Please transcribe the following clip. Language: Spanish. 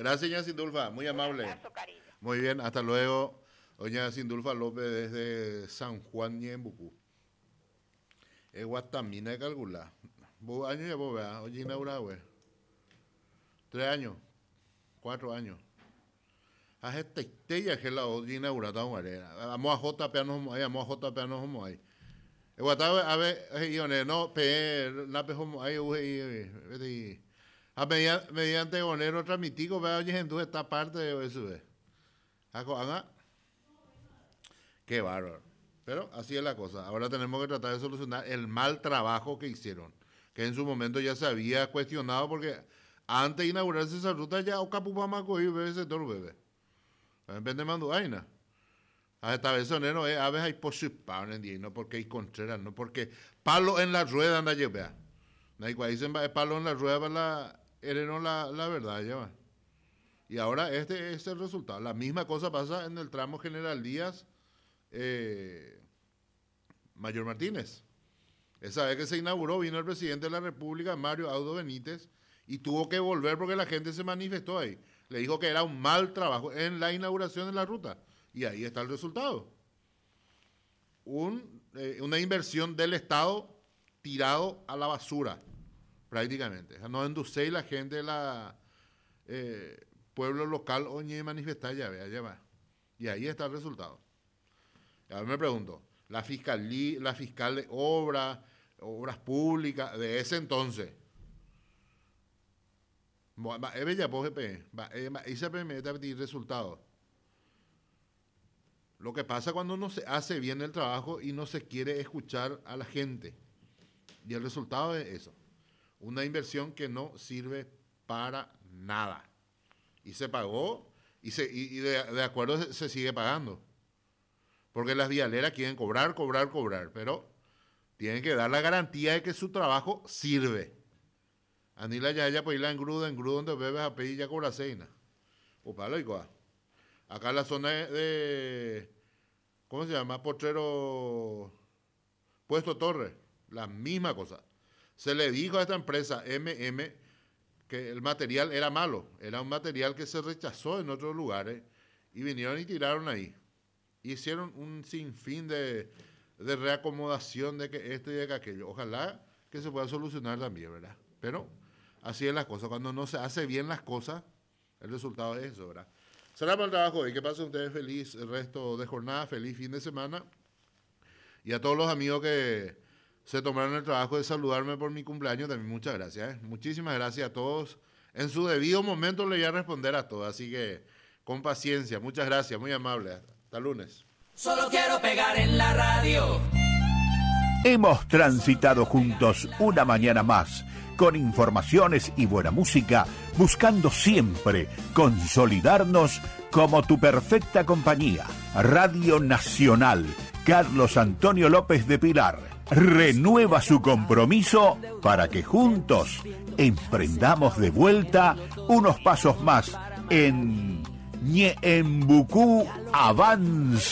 Gracias, doña Sindulfa, muy amable. Un abrazo, cariño. Muy bien, hasta luego. Doña Sindulfa López desde San Juan Ñembucú. Es Guatamina de calcular. ¿Vos años ya vos veas? Oye, inaugurado, güey. 3 años. 4 años. A esta historia que la oye inaugurada, vamos a JP, vamos a JP, no somos ahí. Guatá, a ver, no, PR, nape somos ahí, mediante bonero transmitido, vea, oye, en esta parte de eso, qué bárbaro. Pero así es la cosa. Ahora tenemos que tratar de solucionar el mal trabajo que hicieron, que en su momento ya se había cuestionado, porque antes de inaugurarse esa ruta ya Ocapupamaco y bebé sector bebé. En vez de Manduaina. A esta vez sonero a veces hay posibilidad, no porque hay contreras, no porque palo en la rueda anda lleva. No hay dicen palo en la rueda para la verdad lleva. Y ahora este es el resultado. La misma cosa pasa en el tramo General Díaz Mayor Martínez. Esa vez que se inauguró vino el presidente de la República, Mario Audo Benítez, y tuvo que volver porque la gente se manifestó ahí. Le dijo que era un mal trabajo en la inauguración de la ruta. Y ahí está el resultado. Una inversión del Estado tirado a la basura, prácticamente. O sea, no inducéis la gente de la pueblo local o ni manifestar, ya va. Y ahí está el resultado. Ahora me pregunto, la fiscal de obras públicas de ese entonces, resultados. Lo que pasa cuando no se hace bien el trabajo y no se quiere escuchar a la gente. Y el resultado es eso. Una inversión que no sirve para nada. Y se pagó y de acuerdo se sigue pagando. Porque las vialeras quieren cobrar, pero tienen que dar la garantía de que su trabajo sirve. Anila ya pues irla en grudo donde bebes a pedir ya cobra ceina. O palo y coa. Acá en la zona de ¿cómo se llama? Potrero Puesto Torre, la misma cosa. Se le dijo a esta empresa MM que el material era malo, era un material que se rechazó en otros lugares y vinieron y tiraron ahí. Hicieron un sinfín de reacomodación de que esto y de que aquello. Ojalá que se pueda solucionar también, ¿verdad? Pero así es las cosas. Cuando no se hace bien las cosas, el resultado es eso, ¿verdad? Será para el trabajo hoy. Que pasen ustedes feliz el resto de jornada, feliz fin de semana. Y a todos los amigos que se tomaron el trabajo de saludarme por mi cumpleaños, también muchas gracias. Muchísimas gracias a todos. En su debido momento le voy a responder a todos, así que con paciencia. Muchas gracias, muy amable. Hasta lunes. Solo quiero pegar en la radio. Hemos transitado juntos una mañana más, con informaciones y buena música, buscando siempre consolidarnos como tu perfecta compañía. Radio Nacional, Carlos Antonio López de Pilar, renueva su compromiso para que juntos emprendamos de vuelta unos pasos más en Ñembucú Avanza.